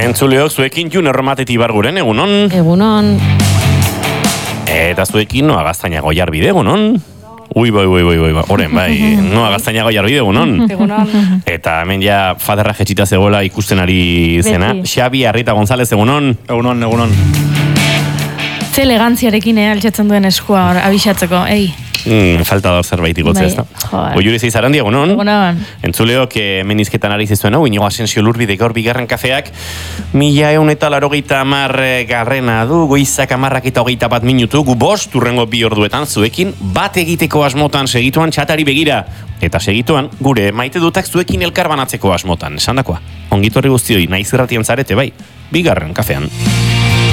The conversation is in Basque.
Entzuleok, zuekin Jun Erromateti barguren, egunon? Egunon. Eta zuekin Noa Gaztainago Jarbide, egunon? Ui, oren, bai, Noa Gaztainago Jarbide, egunon? Egunon. Eta hemen ja faderra jetxita zegoela ikusten ari zena. Xabi Arrieta González, egunon? Egunon. Ze elegantziarekin altxatzen duen eskua abixatzeko, ei. Falta da zerbait igotze, ez da? Oiuri Zeizarandi, egunon? Egunon. Entzuleok, menizketan ari zizuen hau, Inigo Asensio Lurbide gaur bigarren kafeak, 1180 garrena du, goizak 11:21 minutu, gu bost urrengo 2 orduetan zuekin, bat egiteko asmotan segituan txatari begira. Eta segituan, gure maite dutak zuekin elkar banatzeko asmotan, esandakoa. Ongitorri guztioi, naiz irratien zarete, bai, bigarren kafean.